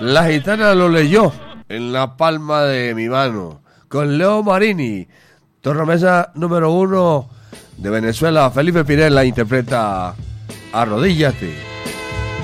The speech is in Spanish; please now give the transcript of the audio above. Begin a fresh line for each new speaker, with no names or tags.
La gitana lo leyó en la palma de mi mano, con Leo Marini, tornamesa número 1 de Venezuela. Felipe Pirela interpreta Arrodíllate.